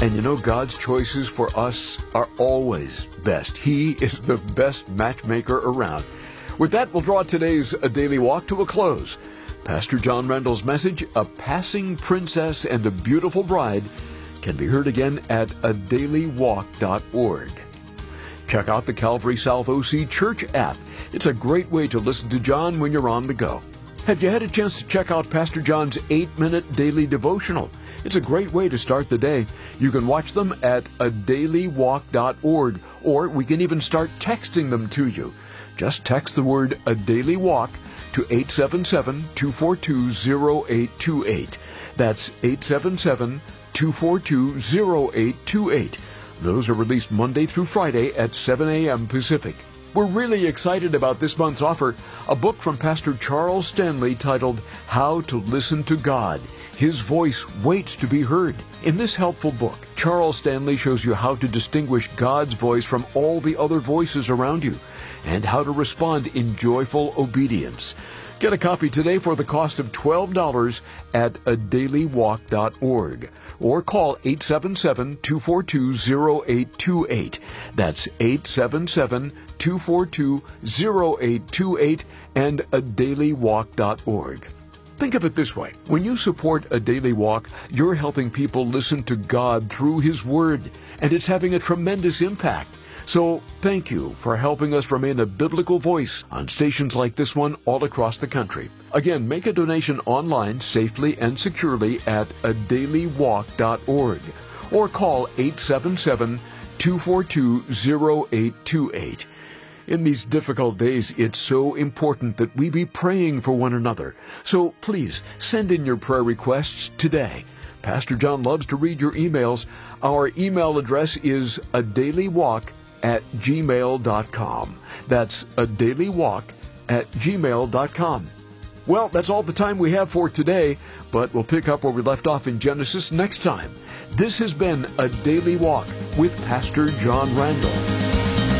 And you know, God's choices for us are always best. He is the best matchmaker around. With that, we'll draw today's A Daily Walk to a close. Pastor John Randall's message, A Passing Princess and a Beautiful Bride, can be heard again at adailywalk.org. Check out the Calvary South OC Church app. It's a great way to listen to John when you're on the go. Have you had a chance to check out Pastor John's 8-minute daily devotional? It's a great way to start the day. You can watch them at adailywalk.org, or we can even start texting them to you. Just text the word A Daily Walk to 877-242-0828. That's 877-242-0828. Those are released Monday through Friday at 7 a.m. Pacific. We're really excited about this month's offer, a book from Pastor Charles Stanley titled How to Listen to God. His voice waits to be heard. In this helpful book, Charles Stanley shows you how to distinguish God's voice from all the other voices around you and how to respond in joyful obedience. Get a copy today for the cost of $12 at adailywalk.org or call 877-242-0828. That's 877-242-0828 and adailywalk.org. Think of it this way. When you support A Daily Walk, you're helping people listen to God through His Word, and it's having a tremendous impact. So thank you for helping us remain a biblical voice on stations like this one all across the country. Again, make a donation online safely and securely at adailywalk.org or call 877-242-0828. In these difficult days, it's so important that we be praying for one another. So please send in your prayer requests today. Pastor John loves to read your emails. Our email address is adailywalk@gmail.com. That's adailywalk@gmail.com. Well, that's all the time we have for today, but we'll pick up where we left off in Genesis next time. This has been A Daily Walk with Pastor John Randall.